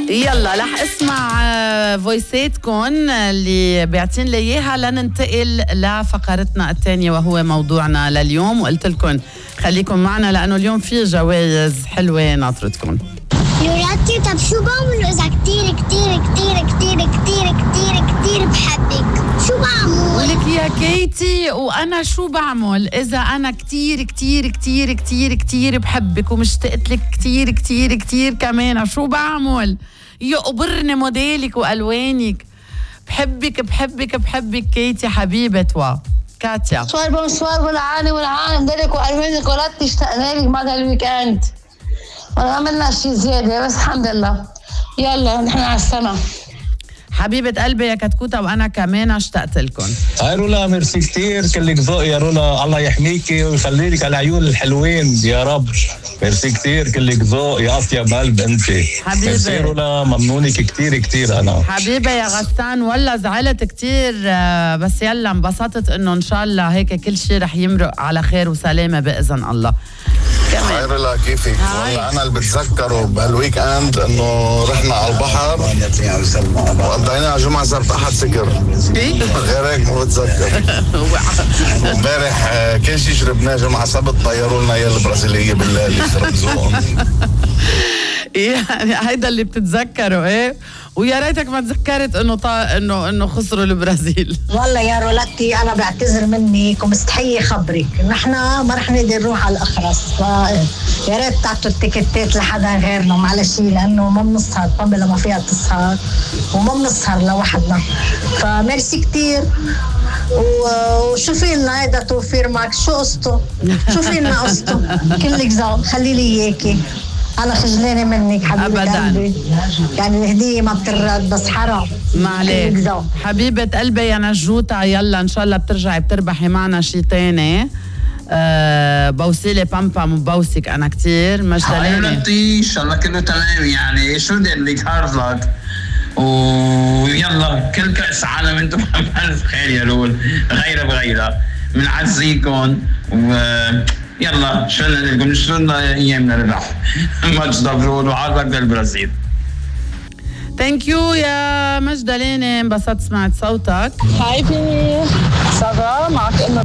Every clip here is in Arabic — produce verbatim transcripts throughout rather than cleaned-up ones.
يلا رح اسمع فويساتكم اللي بيعطين لي اياها لننتقل لفقرتنا الثانيه وهو موضوعنا لليوم. وقلت لكم خليكم معنا لانه اليوم في جوائز حلوه ناطرتكم. يوراتي طب شو بعمل اذا كتير كتير كتير كتير كتير كتير كتير بحبك؟ شو بعمل؟ ولك يا كيتي وانا شو بعمل اذا انا كتير كتير كتير كتير كتير بحبك ومشتقت لك كتير كتير كتير كمان، شو بعمل؟ يقبرني موديلك والوانك، بحبك بحبك بحبك كيتي حبيبه وا كاتيا. سؤال بونسوار والعاني والعالم دلك والوانك ولاد اشتقنا لك بعد الويكند. ما عملنا شيء زياده بس الحمد لله. يلا نحن على السما. حبيبة قلبي يا كتكوتة وأنا كمان اشتقت لكم. هاي رولا ميرسي كتير، كلك ذوق يا رولا، الله يحميكي ويخلي لك العيون الحلوين يا رب. ميرسي كتير، كلك ذوق يا أطيب قلب أنت. حبيبة ميرسي رولا، ممنونك كتير كتير أنا. حبيبة يا غسان والله زعلت كتير بس يلا انبسطت إنه إن شاء الله هيك كل شيء رح يمرق على خير وسلامة بإذن الله. هاي رولا كيفك؟ والله أنا اللي بتذكره بهالويك أند إنه رحنا على البحر وقضينا جمعة سبت أحد سكر. غير هيك ما بتذكر. امبارح كل شيء شربناه جمعة سبت طيروا لنا اياه البرازيلية بالله اللي خربزوهم. يعني هيدا اللي بتتذكره ايه؟ ويا ريتك ما تذكرت انه طا... انه انه خسروا البرازيل. والله يا رولاتي انا بعتذر منك ومستحيه خبرك، نحن ما رح نقدر نروح على الاخرس، فيا ريت تعطوا التيكتات لحدا غيرنا معلش، لانه ما بنسهر طبلة ما فيها تسهر وما بنسهر لوحدنا. فميرسي كتير وشوفي لنا هيدا توفير معك شو قصته؟ شوفي لنا قصته كلك ذوق، خلي لي اياكي. أنا خجلانة منك حبيبة قلبي، يعني الهدية ما بترد بس حرام. ما عليك حبيبة قلبي يا نجوطة، يلا إن شاء الله بترجعي بتربحي معنا شي تاني. أه بوصيلي بامبام وبوسك أنا كتير مجدلانة. حبيبتي إن شاء الله كله تمام، يعني شو بدي لك هارد لك ويلا كل كأس عالم أنتم بألف خير يا لول، غيرها بغيرها بنعزيكم و يلا شو بدنا لكم شو لنا ايامنا ربح ماتش دبرول وعارضك للبرازيل. ثانك يو يا مجدلانة، انبسطت سمعت صوتك. هاي بي سافا معك انه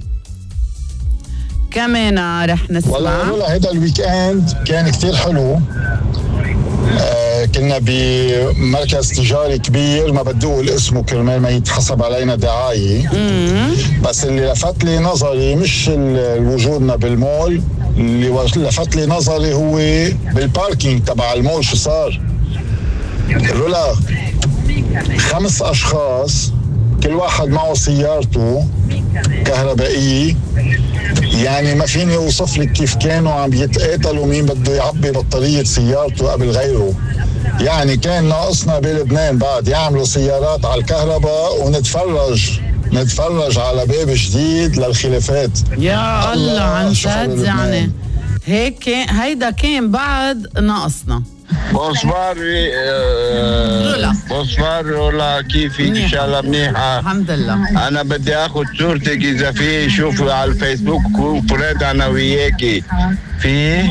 كمان رح نسمع. والله هذا الويك اند كان كثير حلو. آه كنا بمركز تجاري كبير ما بدي اقول اسمه كرمال ما يتحسب علينا دعايه. بس اللي لفت لي نظري مش وجودنا بالمول، اللي لفت لي نظري هو بالباركينج تبع المول شو صار. رولا خمس اشخاص كل واحد معه سيارته كهربائيه، يعني ما فيني اوصف لك كيف كانوا عم يتقاتلوا مين بده يعبي بطاريه سيارته قبل غيره. يعني كان ناقصنا بلبنان بعد يعملوا سيارات على الكهرباء ونتفرج نتفرج على باب جديد للخلافات. يا الله عن جد، يعني هيك هيدا كان بعد ناقصنا. بونسوار رولا. بونسوار رولا، كيفك؟ ان شاء الله منيحه الحمد لله. انا بدي اخذ صورتك اذا في، شوفوا على الفيسبوك وفريد انا وياكي في.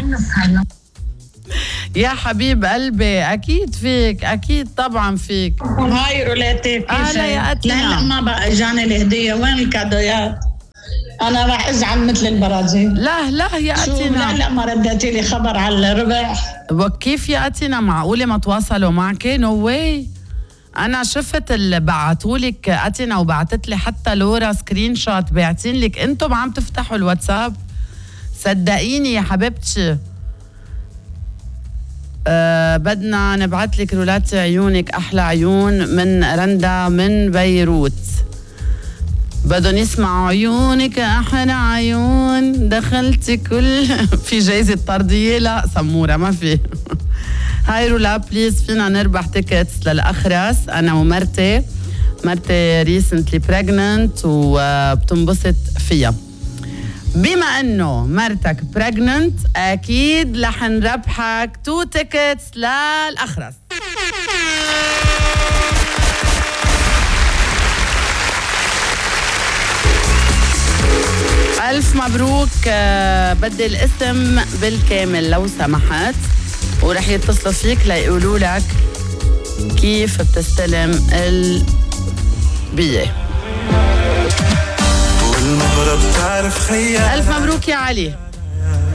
يا حبيب قلبي اكيد فيك، اكيد طبعا فيك. هاي رولاتي اهلا يا اتنا. لا لا ما بقى اجاني الهديه، وين الكادويات؟ انا راح ازعل مثل البرازيل. لا لا يا اتنا، لا لا ما رديتي لي خبر على الربح. وكيف يا اتنا؟ معقوله ما تواصلوا معك؟ نو واي. انا شفت اللي بعتولك اتنا وبعتت لي حتى لورا سكرين شوت باعتين لك انتم عم تفتحوا الواتساب. صدقيني يا حبيبتي. أه بدنا نبعت لك رولات عيونك احلى عيون من رندا من بيروت. بدهم يسمعوا عيونك احلى عيون دخلت كل في جايزة طردية. لا سمورة ما في. هاي رولا بليز فينا نربح تيكتس للأخرس أنا ومرتي. مرتي ريسنتلي بريجننت وبتنبسط فيها. بما انه مرتك بريجننت اكيد رح نربحك تو تيكتس للأخرس. ألف مبروك. بدي الاسم بالكامل لو سمحت، ورح يتصلوا فيك ليقولوا لك كيف بتستلم البية. والمغرب تعرف خيال. ألف مبروك يا علي.